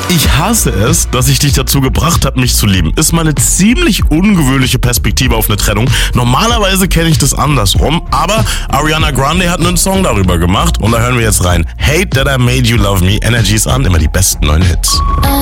Ich hasse es, dass ich dich dazu gebracht habe, mich zu lieben. Ist mal eine ziemlich ungewöhnliche Perspektive auf eine Trennung. Normalerweise kenne ich das andersrum, aber Ariana Grande hat einen Song darüber gemacht und da hören wir jetzt rein. Hate That I Made You Love Me, Energies an, immer die besten neuen Hits.